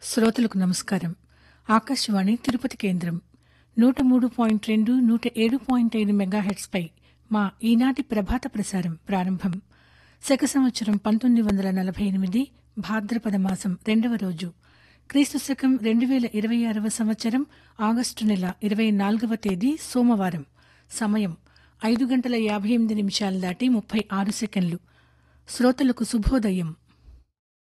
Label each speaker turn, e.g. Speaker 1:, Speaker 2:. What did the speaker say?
Speaker 1: శ్రోతలకు నమస్కారం. ఆకాశవాణి తిరుపతి కేంద్రం 103.2, 107.5 మెగాహెర్ట్జ్పై మా ఈనాటి ప్రభాత ప్రసారం ప్రారంభం. శక సంవత్సరం 1948 భాద్రపద మాసం 2వ రోజు, క్రీస్తు శకం 2026వ సంవత్సరం ఆగస్టు నెల 24వ తేదీ సోమవారం. సమయం 5:58 దాటి 36 సెకండ్లు. శ్రోతలకు శుభోదయం.